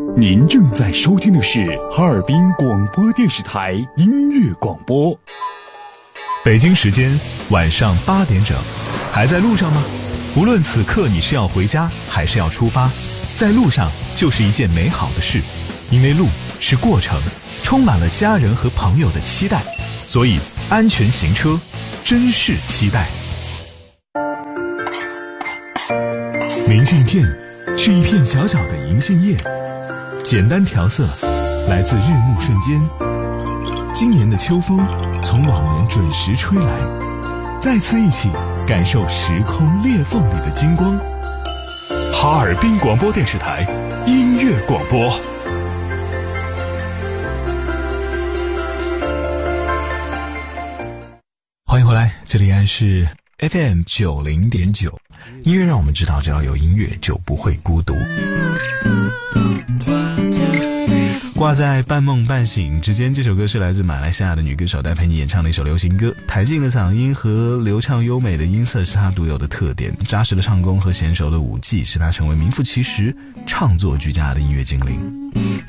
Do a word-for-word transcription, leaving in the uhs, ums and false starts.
您正在收听的是哈尔滨广播电视台音乐广播。 北京时间晚上八点整，还在路上吗？无论此刻你是要回家还是要出发，在路上就是一件美好的事，因为路是过程，充满了家人和朋友的期待，所以安全行车，珍视期待。明信片是一片小小的银杏叶，简单调色，来自日暮瞬间。今年的秋风从往年准时吹来，再次一起感受时空裂缝里的金光。 哈尔滨广播电视台音乐广播。 欢迎回来，这里依然是 F M 九零点九，音乐让我们知道，只要有音乐就不会孤独。挂在半梦半醒之间，这首歌是来自马来西亚的女歌手戴佩妮演唱的一首流行歌。台静的嗓音和流畅优美的音色是她独有的特点，扎实的唱功和娴熟的舞技使她成为名副其实唱作俱佳的音乐精灵。